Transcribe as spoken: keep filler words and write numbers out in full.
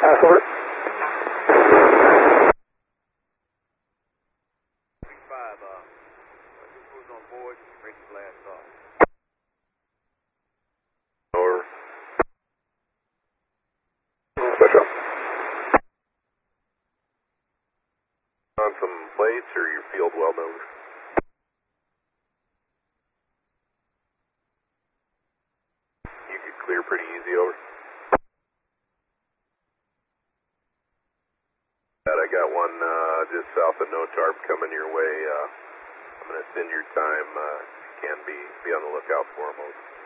Task order. Five, uh, who's on board? Ready to blast off. Over. Special. On some plates or your field well known? You could clear pretty easy over. I got one uh, just south of Notarp coming your way. Uh, I'm going to send your time. Uh, if you can be, be on the lookout for them.